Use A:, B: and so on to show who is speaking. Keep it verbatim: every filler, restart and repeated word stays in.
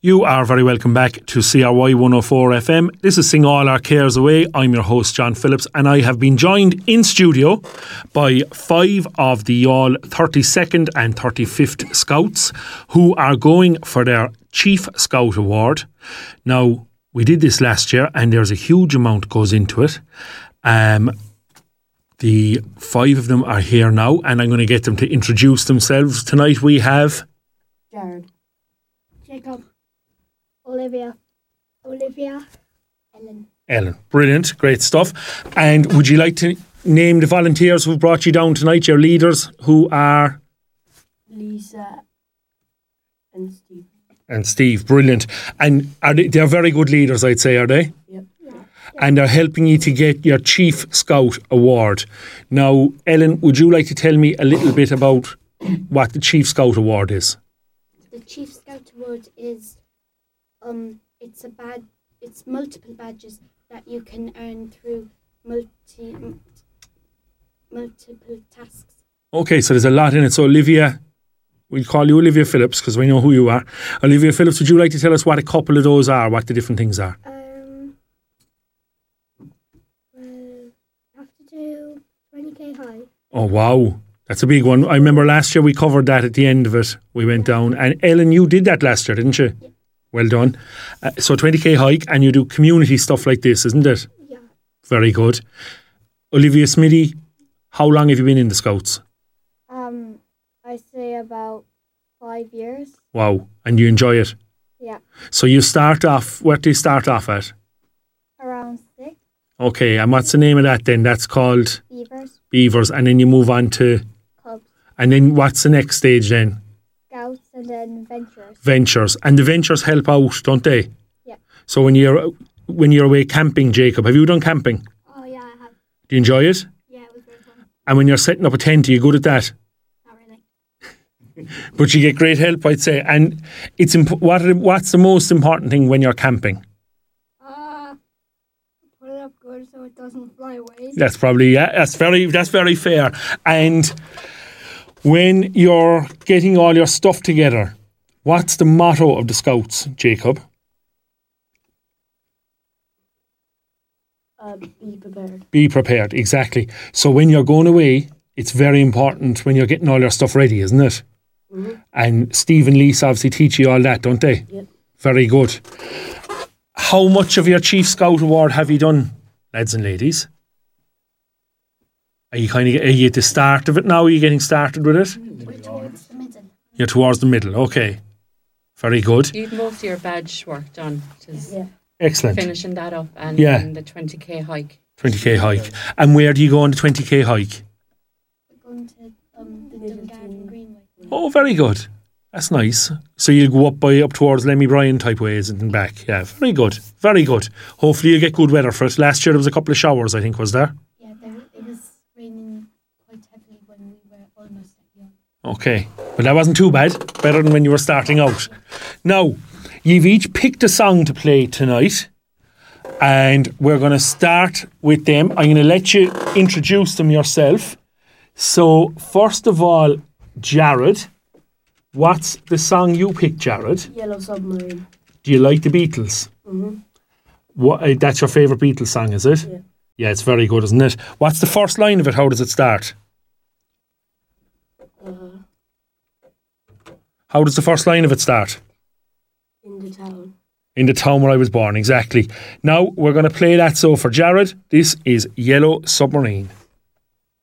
A: You are very welcome back to C R Y one oh four F M. This is Sing All Our Cares Away. I'm your host, John Phillips, and I have been joined in studio by five of the all thirty-second and thirty-fifth Scouts who are going for their Chief Scout Award. Now, we did this last year and there's a huge amount goes into it. Um, the five of them are here now and I'm going to get them to introduce themselves. Tonight we have...
B: Jared. Jacob. Olivia. Olivia. Ellen.
A: Ellen. Brilliant. Great stuff. And would you like to name the volunteers who brought you down tonight, your leaders, who are...
B: Lisa and Steve.
A: And Steve. Brilliant. And are they, they're very good leaders, I'd say, are they?
B: Yep. Yeah.
A: And they're helping you to get your Chief Scout Award. Now, Ellen, would you like to tell me a little bit about what the Chief Scout Award is?
C: The Chief Scout Award is, um, it's a bad, it's multiple badges that you can earn through multi, m- multiple tasks.
A: Okay, so there's a lot in it. So Olivia, we'll call you Olivia Phillips because we know who you are. Olivia Phillips, would you like to tell us what a couple of those are, what the different things are?
C: Um, well, you have to do twenty k high.
A: Oh, wow. That's a big one. I remember last year we covered that at the end of it. We went down. And Ellen, you did that last year, didn't you?
C: Yeah.
A: Well done. Uh, so twenty k hike and you do community stuff like this, isn't it?
C: Yeah.
A: Very good. Olivia Smithy, how long have you been in the Scouts?
C: Um, I say about five years.
A: Wow. And you enjoy it?
C: Yeah.
A: So you start off, where do you start off at?
C: Around six.
A: Okay, and what's the name of that then? That's called
C: Beavers.
A: Beavers. And then you move on to,
C: Cubs.
A: and then what's the next stage then?
C: Scouts and then Ventures.
A: Ventures. And the Ventures help out, don't they?
C: Yeah.
A: So when you're when you're away camping, Jacob, have you done camping?
C: Oh yeah, I have.
A: Do you enjoy it?
C: Yeah, it was very fun.
A: And when you're setting up a tent, are you good at that?
C: Not really.
A: But you get great help, I'd say. And it's imp- what are the, what's the most important thing when you're camping?
C: Uh, put it up good so it doesn't fly away.
A: That's probably, yeah, that's very that's very fair. And when you're getting all your stuff together, what's the motto of the Scouts, Jacob?
B: Uh, be prepared.
A: Be prepared, exactly. So when you're going away, it's very important when you're getting all your stuff ready, isn't it?
B: Mm-hmm.
A: And Steve and Lisa obviously teach you all that, don't they?
B: Yep.
A: Very good. How much of your Chief Scout Award have you done, lads and ladies? Are you kind of are you at the start of it now? Are you getting started with it?
C: We're towards the middle.
A: You're towards the middle. Okay. Very good.
D: You've most of your badge work done, which is
B: Yeah.
A: Excellent.
D: finishing that up, and
A: Yeah.
D: then the twenty k hike.
A: twenty k hike. And where do you go on the twenty k hike?
C: We're going to um, the Dungarvan Greenway.
A: Oh, very good. That's nice. So you go up by up towards Lemmy Bryan type ways and then back. Yeah, very good. Very good. Hopefully you get good weather for it. Last year there was a couple of showers, I think, was there?
C: Yeah, there, it was raining quite heavily when we were almost at young.
A: Okay. But that wasn't too bad. Better than when you were starting out. Now, you've each picked a song to play tonight. And we're going to start with them. I'm going to let you introduce them yourself. So, first of all, Jared, what's the song you picked, Jared?
B: Yellow Submarine.
A: Do you like the Beatles?
B: Mm-hmm.
A: What, uh, that's your favourite Beatles song, is it?
B: Yeah.
A: Yeah, it's very good, isn't it? What's the first line of it? How does it start?
B: Uh,
A: How does the first line of it start?
B: in the town.
A: In the town where I was born, exactly. Now, we're going to play that. So, for Jared, this is Yellow Submarine.